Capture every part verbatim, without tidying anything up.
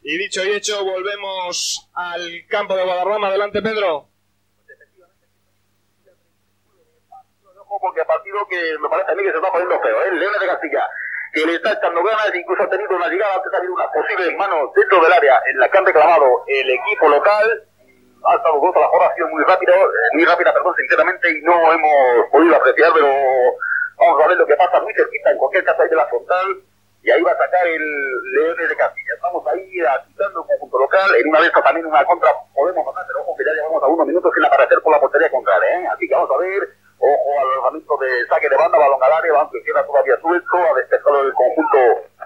Y dicho y hecho, volvemos al campo de Guadarrama. Adelante, Pedro. Porque partido que me parece a mí que se está poniendo feo, ¿eh? Leones de Castilla, que le está echando ganas, incluso ha tenido una llegada, antes ha habido unas posibles manos dentro del área en la que han reclamado el equipo local. Ha estado con la jornada, ha sido muy rápido, muy rápida, perdón, sinceramente, y no hemos podido apreciar, pero vamos a ver lo que pasa muy cerquita, en cualquier caso ahí de la frontal, y ahí va a sacar el Leones de Castilla. Estamos ahí agitando el conjunto local, en una de estas también una contra podemos ganar, pero ojo que ya llevamos a unos minutos sin aparecer por la portería contraria, ¿eh? Así que vamos a ver. Ojo al lanzamiento de saque de banda, balón al área, balón que queda todavía suelto, a despejarlo del conjunto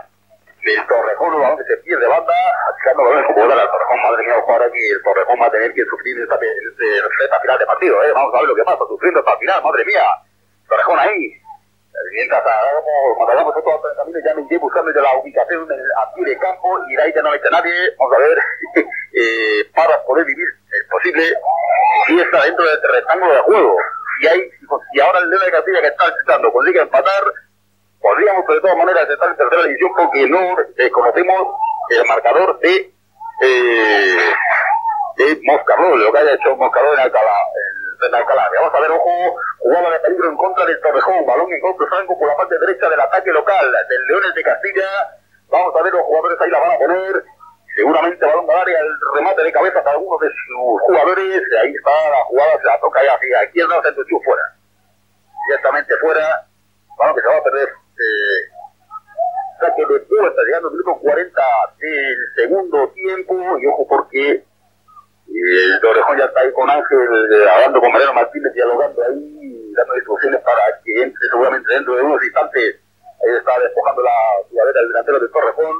del Torrejón, el balón que se pierde banda, achicando balón como dar al Torrejón. Madre mía, ojo ahora que el Torrejón va a tener que sufrir esta receta final de partido, ¿eh? Vamos a ver lo que pasa, sufriendo hasta el final, madre mía. Torrejón ahí. Mientras hagamos, cuando hagamos estos caminos, ya me iré buscando de la ubicación a pie de campo, y de ahí ya no hay nadie. Vamos a ver, eh, para poder vivir, es posible, si está dentro del rectángulo de juego. Y, hay, y ahora el León de Castilla, que está intentando consigue empatar, podríamos de todas maneras estar en tercera división, porque no eh, conocemos el marcador de eh, de Moscarrol, lo que haya hecho Moscarrol en Alcalá, en Alcalá. Vamos a ver, ojo, jugada de peligro en contra del Torrejón, balón en contra franco por la parte derecha del ataque local del Leones de Castilla. Vamos a ver, los jugadores ahí la van a poner. Seguramente balón al área, el remate de cabeza para algunos de sus jugadores. Ahí está la jugada, se la toca ya hacia izquierda, centro y fuera. Directamente fuera. Balón que se va a perder. Eh, saque de puerta, llegando al minuto cuarenta del segundo tiempo. Y ojo porque el Torrejón ya está ahí con Ángel, eh, hablando con Mariano Martínez, dialogando ahí, dando instrucciones para que entre seguramente dentro de unos instantes. Ahí está despojando la jugadera del delantero del Torrejón.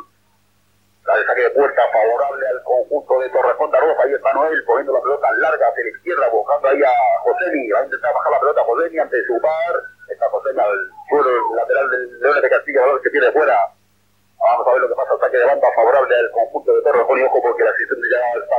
El saque de puerta favorable al conjunto de Torrejón de Arroz. Ahí está Noel poniendo la pelota larga hacia la izquierda, buscando ahí a Joseni. Va a intentar bajar la pelota a Joseni ante su par. Está Joseni al suelo lateral del Leones de Castilla, balón que pierde fuera. Vamos a ver lo que pasa. Saque de banda favorable al conjunto de Torrejón, y ojo porque la asistencia ya está